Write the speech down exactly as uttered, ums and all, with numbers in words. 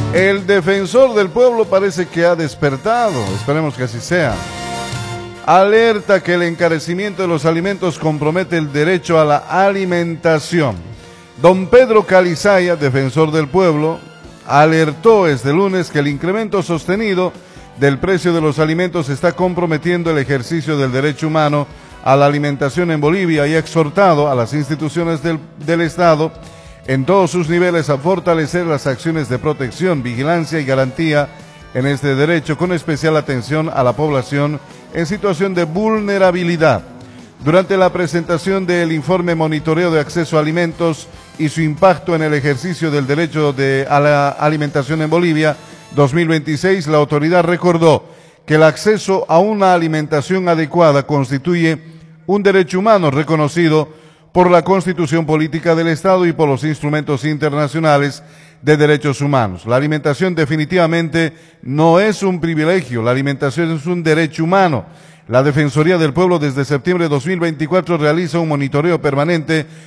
El defensor del pueblo parece que ha despertado, esperemos que así sea. Alerta que el encarecimiento de los alimentos compromete el derecho a la alimentación. Don Pedro Calizaya, defensor del pueblo, alertó este lunes que el incremento sostenido del precio de los alimentos está comprometiendo el ejercicio del derecho humano a la alimentación en Bolivia y ha exhortado a las instituciones del, del Estado en todos sus niveles a fortalecer las acciones de protección, vigilancia y garantía en este derecho, con especial atención a la población en situación de vulnerabilidad. Durante la presentación del informe Monitoreo de Acceso a Alimentos y su impacto en el ejercicio del derecho de, a la alimentación en Bolivia dos mil veintiséis, la autoridad recordó que el acceso a una alimentación adecuada constituye un derecho humano reconocido por la Constitución Política del Estado y por los instrumentos internacionales de derechos humanos. La alimentación definitivamente no es un privilegio, la alimentación es un derecho humano. La Defensoría del Pueblo desde septiembre de dos mil veinticuatro realiza un monitoreo permanente